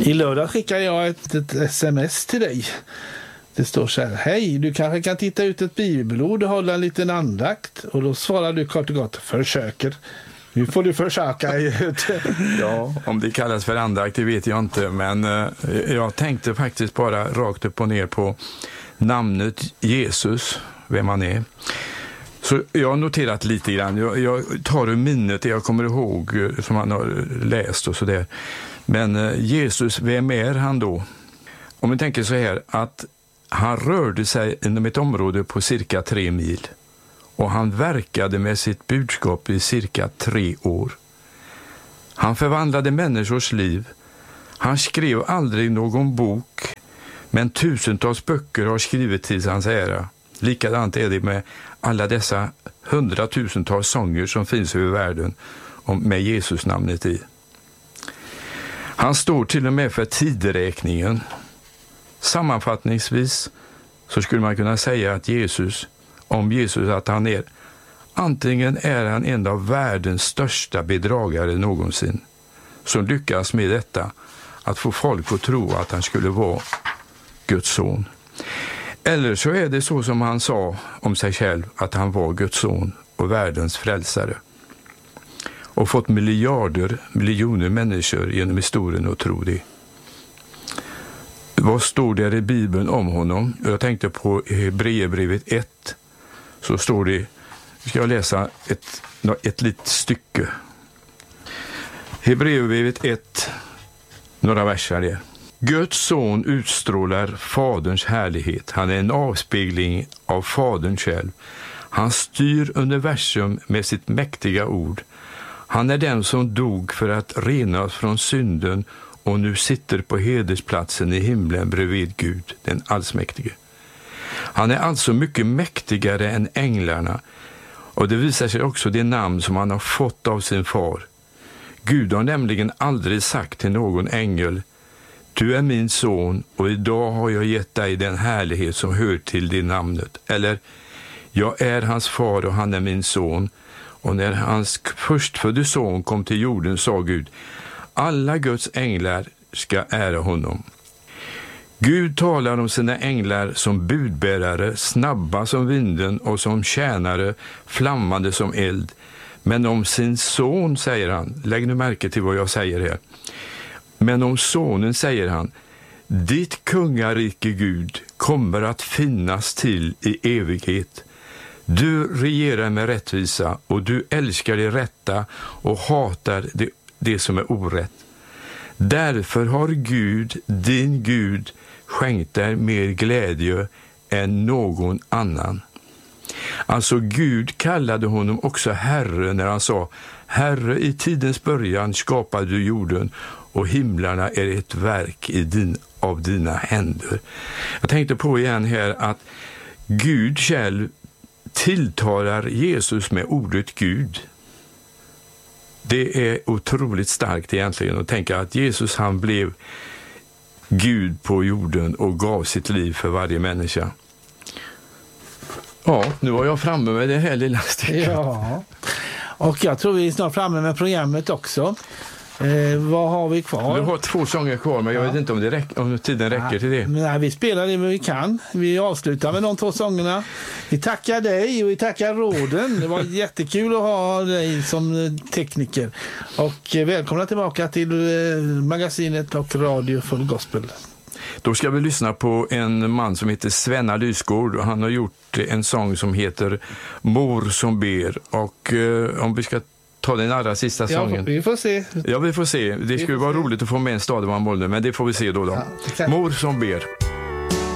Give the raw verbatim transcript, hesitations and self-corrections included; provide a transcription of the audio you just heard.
I lördag skickar jag ett, ett sms till dig. Det står så här: hej, du kanske kan titta ut ett bibelord och hålla en liten andakt. Och då svarar du kort och gott: försöker. Nu får du försöka. Ja, om det kallas för andakt, det vet jag inte. Men eh, jag tänkte faktiskt bara rakt upp och ner på namnet Jesus, vem han är. Så jag har noterat lite grann. Jag, jag tar ur minnet det jag kommer ihåg som han har läst och sådär. Men eh, Jesus, vem är han då? Om vi tänker så här, att han rörde sig inom ett område på cirka tre mil. Och han verkade med sitt budskap i cirka tre år. Han förvandlade människors liv. Han skrev aldrig någon bok, men tusentals böcker har skrivit till hans ära. Likadant är det med alla dessa hundratusentals sånger som finns över världen med Jesus namnet i. Han står till och med för tideräkningen. Sammanfattningsvis så skulle man kunna säga att Jesus, om Jesus, att han är, antingen är han en av världens största bedragare någonsin, som lyckas med detta, att få folk att tro att han skulle vara Guds son. Eller så är det så som han sa om sig själv, att han var Guds son och världens frälsare. Och fått miljarder, miljoner människor genom historien att tro det. Vad står det i Bibeln om honom? Jag tänkte på Hebreerbrevet ett. Så står det, ska jag läsa ett, ett litet stycke. Hebreerbrevet ett, några verser där. Guds son utstrålar faderns härlighet. Han är en avspegling av fadern själv. Han styr universum med sitt mäktiga ord. Han är den som dog för att rena oss från synden och nu sitter på hedersplatsen i himlen bredvid Gud, den allsmäktige. Han är alltså mycket mäktigare än änglarna, och det visar sig också det namn som han har fått av sin far. Gud har nämligen aldrig sagt till någon ängel: du är min son och idag har jag gett dig den härlighet som hör till det namnet. Eller, jag är hans far och han är min son. Och när hans förstfödde son kom till jorden sa Gud: alla Guds änglar ska ära honom. Gud talar om sina änglar som budbärare, snabba som vinden och som tjänare, flammande som eld. Men om sin son säger han, lägg nu märke till vad jag säger här. Men om sonen säger han: ditt kungarike Gud kommer att finnas till i evighet. Du regerar med rättvisa och du älskar det rätta och hatar det, det som är orätt. Därför har Gud, din Gud, skänkt dig mer glädje än någon annan. Alltså Gud kallade honom också Herre när han sa: Herre, i tidens början skapade du jorden och himlarna är ett verk i din, av dina händer. Jag tänkte på igen här att Gud själv tilltalar Jesus med ordet Gud. Det är otroligt starkt egentligen att tänka att Jesus, han blev Gud på jorden och gav sitt liv för varje människa. Ja, nu var jag framme med det här lilla stycket. Ja, och jag tror vi är snart framme med programmet också. Eh, vad har vi kvar? Vi har två sånger kvar, men jag ja. vet inte om, det räck- om tiden räcker ja. till det. Nej, vi spelar det vi kan. Vi avslutar med de två sångerna. Vi tackar dig och vi tackar råden. Det var jättekul att ha dig som tekniker. Och välkomna tillbaka till magasinet och Radio Full Gospel. Då ska vi lyssna på en man som heter Svenna Lysgård. Han har gjort en sång som heter Mor som ber. Och eh, om vi ska ta den allra sista sången. Ja, vi får se. Ja, vi får se. Det skulle vara se. roligt att få med en Stademan Bollner, men det får vi se då. då. Ja, Mor som ber.